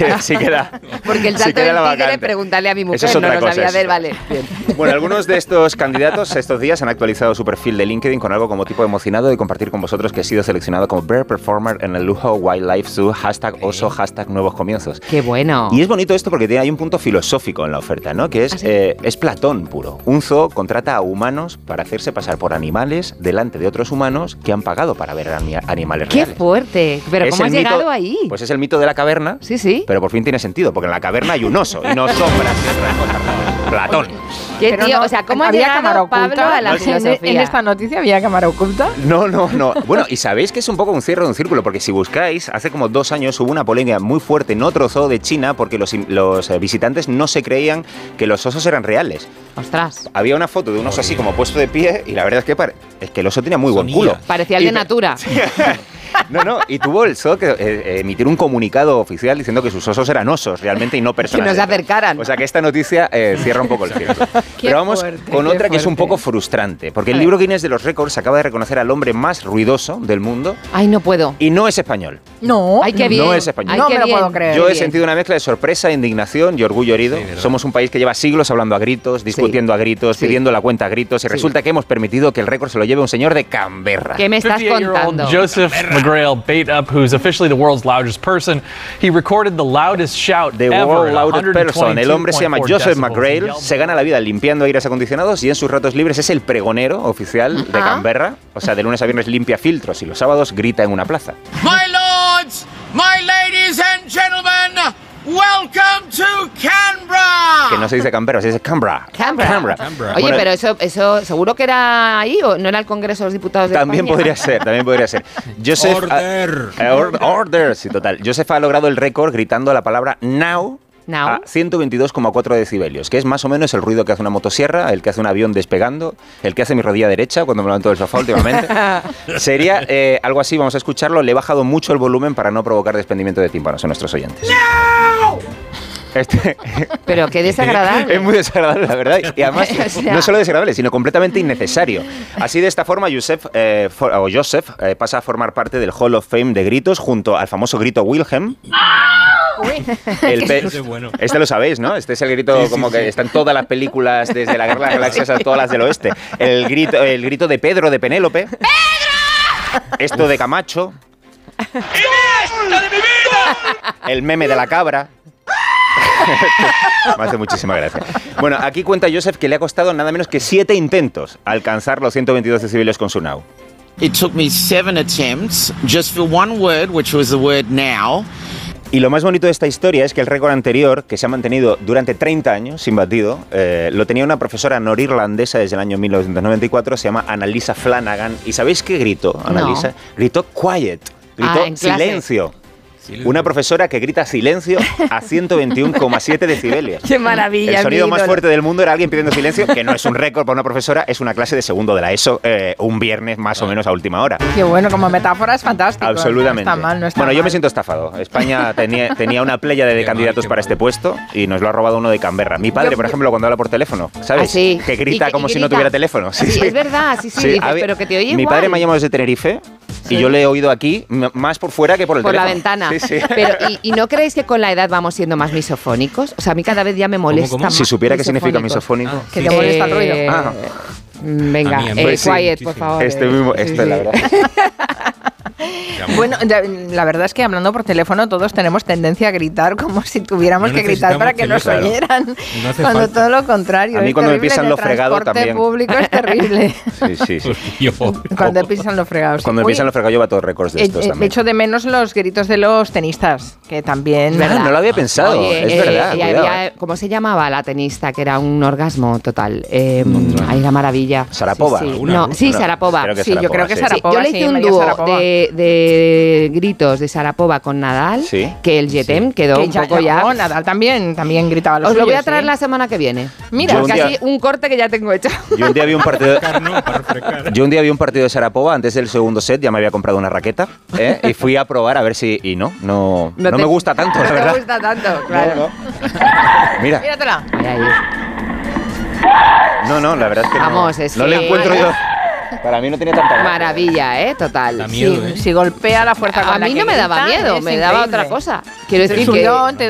sí queda. Porque el salto del tigre, preguntarle a mi mujer, es no lo sabía hacer, vale. Bien. Bueno, algunos de estos candidatos estos días han actualizado su perfil de LinkedIn con algo como tipo emocionado de compartir con vosotros que he sido seleccionado como Bear Performer en el Lujo Wildlife Zoo, #oso, #nuevos comienzos. ¡Qué bueno! Y es bonito esto porque hay un punto filosófico en la oferta, ¿no? Que es Platón puro. Un zoo contrata a humanos para hacerse pasar por animales delante de otros humanos que han pagado para ver animales reales. ¡Qué fuerte! ¿Pero cómo has llegado ahí? Pues es el mito de la caverna. Sí, sí. Pero por fin tiene sentido, porque en la caverna hay un oso y no sombras y otras cosas. Platón. ¿Qué tío? O sea, ¿cómo ha llegado Pablo a la filosofía? ¿En esta noticia había cámara oculta? No. Bueno, y sabéis que es un poco un cierre de un círculo, porque si buscáis, hace como 2 años hubo una polémica muy fuerte en otro zoo de China porque los visitantes no se creían que los osos eran reales. ¡Ostras! Había una foto de un oso así como puesto de pie y la verdad es que el oso tenía muy buen culo. Parecía el de Natura. No, y tuvo el zoo que emitir un comunicado oficial diciendo que sus osos eran osos realmente y no personas. Que no se acercaran. O sea que esta noticia cierra un poco el círculo. Pero vamos con otra que es un poco frustrante, porque el libro Guinness de los récords acaba de reconocer al hombre más ruidoso del mundo. Ay, no puedo. Y no es español. No. Ay, qué bien. No es español. No me lo puedo creer. Yo he sentido una mezcla de sorpresa, indignación y orgullo herido. Sí, somos un país que lleva siglos hablando a gritos, discutiendo a gritos, pidiendo la cuenta a gritos, y resulta que hemos permitido que el récord se lo lleve un señor de Canberra. ¿Qué me estás contando? Joseph McGrail bait up, who's officially the world's loudest person. He recorded the loudest shout The ever. world's loudest person. El hombre se llama Joseph McGrail, se gana la vida limpiando aires acondicionados y en sus ratos libres es el pregonero oficial de Canberra. O sea, de lunes a viernes limpia filtros y los sábados grita en una plaza. My lords, my ladies and gentlemen, welcome to Canberra. Que no se dice Canberra, se dice Canberra. Canberra. Oye, bueno, pero eso seguro que era ahí o no era el Congreso de los Diputados de también España. También podría ser. Joseph order, sí, total. Joseph ha logrado el récord gritando la palabra now a 122,4 decibelios, que es más o menos el ruido que hace una motosierra, el que hace un avión despegando, el que hace mi rodilla derecha cuando me levanto del sofá últimamente. Sería algo así, vamos a escucharlo. Le he bajado mucho el volumen para no provocar desprendimiento de tímpanos a nuestros oyentes. ¡No! Pero qué desagradable. Es muy desagradable, la verdad. Y además, o sea, no solo desagradable, sino completamente innecesario. Así, de esta forma, Joseph pasa a formar parte del Hall of Fame de gritos junto al famoso grito Wilhelm. Este lo sabéis, ¿no? Este es el grito que está en todas las películas, desde la Guerra de las Galaxias a todas las del oeste. El grito de Pedro, de Penélope. ¡Pedro! Esto de Camacho. ¡Iniesta de mi vida! El meme de la cabra. Me hace muchísima gracia. Bueno, aquí cuenta Joseph que le ha costado nada menos que 7 intentos alcanzar los 122 decibelios con su now. It took me 7 attempts just for one word, which was the word now. Y lo más bonito de esta historia es que el récord anterior, que se ha mantenido durante 30 años sin batido, lo tenía una profesora norirlandesa desde el año 1994, se llama Annalisa Flanagan. ¿Y sabéis qué gritó, Annalisa? No. Gritó quiet, gritó silencio. Una profesora que grita silencio a 121,7 decibelios. ¡Qué maravilla! El sonido más fuerte del mundo era alguien pidiendo silencio, que no es un récord para una profesora, es una clase de segundo de la ESO, un viernes más o menos a última hora. Qué bueno, como metáfora es fantástico. Absolutamente. No está mal, no está bueno, mal. Yo me siento estafado. España tenía una pléyade de candidatos para este puesto y nos lo ha robado uno de Canberra. Mi padre, por ejemplo, cuando habla por teléfono, ¿sabes? Sí. Que grita como si no tuviera teléfono. Sí, es verdad, sí. Dices, pero que te oye Mi igual. padre me ha llamado desde Tenerife y yo le he oído aquí más por fuera que por el teléfono. Por la ventana. Sí. Pero, ¿y no creéis que con la edad vamos siendo más misofónicos? O sea, a mí cada vez ya me molesta más. Si supiera qué significa misofónico. Que te molesta el ruido. Venga, quiet, por favor. Esto es la verdad. Bueno, la verdad es que hablando por teléfono todos tenemos tendencia a gritar como si tuviéramos que gritar para que nos oyeran. No cuando falta. Todo lo contrario. A mí cuando me pisan lo fregado también. El también. transporte público es terrible. Sí. Cuando te pisan los fregados. Cuando me pisan lo fregado yo va todos récords de estos también. Echo de menos los gritos de los tenistas, que también... No lo había pensado, Oye, es verdad. Y había, ¿cómo se llamaba la tenista? Que era un orgasmo total. Ay, la maravilla. ¿Sarapova? Sarapova. Sí, yo creo que Sarapova. Yo le hice un dúo de gritos de Sarapova con Nadal, que el Jetem quedó un poco ya... Nadal también gritaba los Os lo voy a suyos, traer la semana que viene. Mira, casi un corte que ya tengo hecho. Yo un día vi un partido de Sarapova antes del segundo set, ya me había comprado una raqueta y fui a probar a ver si... Y no me gusta tanto, la verdad. No te gusta tanto, claro. No. Mira. Míratela. Ahí. No, la verdad es que Vamos, no le encuentro yo. Para mí no tenía tanta gracia. Maravilla, total. Da miedo, Si golpea la fuerza con a la mí que no me daba grita, miedo, es me daba increíble. otra cosa. Quiero decir El que... subidón, te